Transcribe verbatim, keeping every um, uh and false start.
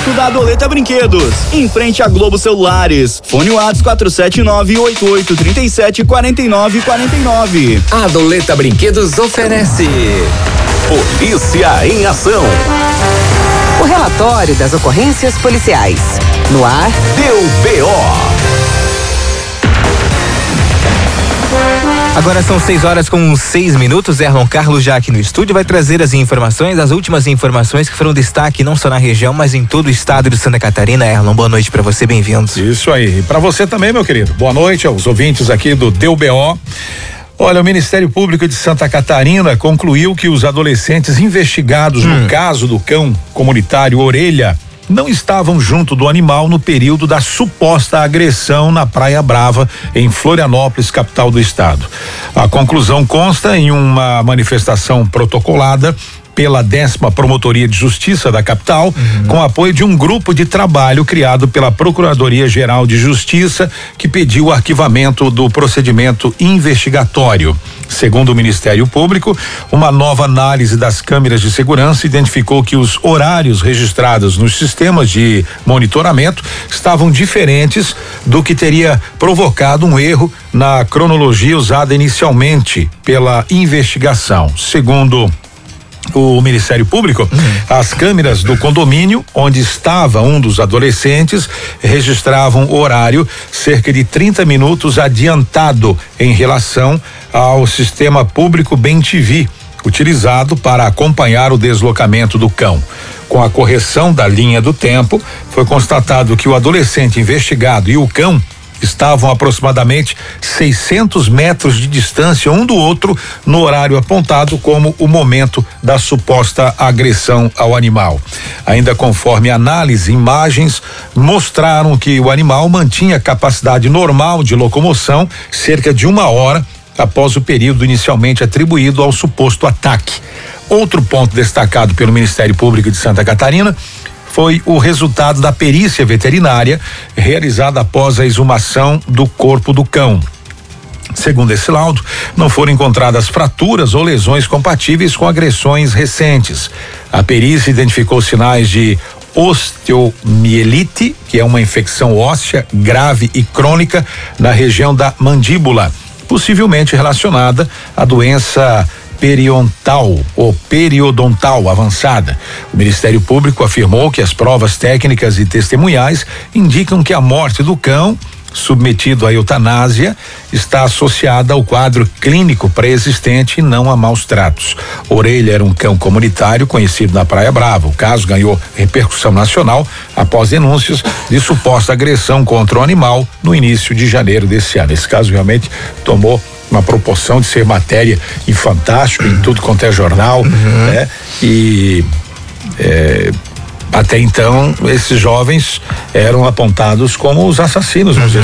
perto da Adoleta Brinquedos, em frente a Globo Celulares. Fone WhatsApp quatro sete nove, oito oito três sete, quatro nove quatro nove. A Adoleta Brinquedos oferece Polícia em Ação. O relatório das ocorrências policiais. No ar, Deu B O. Agora são seis horas com seis minutos. Erlon Carlos já aqui no estúdio vai trazer as informações, as últimas informações que foram destaque não só na região, mas em todo o estado de Santa Catarina. Erlon, boa noite para você, bem-vindo. Isso aí, e para você também, meu querido. Boa noite aos ouvintes aqui do Deu B O. Olha, o Ministério Público de Santa Catarina concluiu que os adolescentes investigados hum. no caso do cão comunitário Orelha não estavam junto do animal no período da suposta agressão na Praia Brava, em Florianópolis, capital do estado. A conclusão consta em uma manifestação protocolada pela décima Promotoria de Justiça da capital, uhum. com apoio de um grupo de trabalho criado pela Procuradoria-Geral de Justiça, que pediu o arquivamento do procedimento investigatório. Segundo o Ministério Público, uma nova análise das câmeras de segurança identificou que os horários registrados nos sistemas de monitoramento estavam diferentes do que teria provocado um erro na cronologia usada inicialmente pela investigação. Segundo o Ministério Público, uhum. as câmeras do condomínio onde estava um dos adolescentes registravam o horário cerca de trinta minutos adiantado em relação ao sistema público Bem T V, utilizado para acompanhar o deslocamento do cão. Com a correção da linha do tempo, foi constatado que o adolescente investigado e o cão estavam a aproximadamente seiscentos metros de distância um do outro no horário apontado como o momento da suposta agressão ao animal. Ainda conforme análise, imagens mostraram que o animal mantinha capacidade normal de locomoção cerca de uma hora após o período inicialmente atribuído ao suposto ataque. Outro ponto destacado pelo Ministério Público de Santa Catarina foi o resultado da perícia veterinária realizada após a exumação do corpo do cão. Segundo esse laudo, não foram encontradas fraturas ou lesões compatíveis com agressões recentes. A perícia identificou sinais de osteomielite, que é uma infecção óssea grave e crônica na região da mandíbula, possivelmente relacionada à doença periodontal ou periodontal avançada. O Ministério Público afirmou que as provas técnicas e testemunhais indicam que a morte do cão, submetido à eutanásia, está associada ao quadro clínico pré-existente e não a maus tratos. Orelha era um cão comunitário conhecido na Praia Brava. O caso ganhou repercussão nacional após denúncias de suposta agressão contra o animal no início de janeiro desse ano. Esse caso realmente tomou uma proporção de ser matéria em Fantástico, em tudo quanto é jornal, uhum. né? E é, até então esses jovens eram apontados como os assassinos, vamos dizer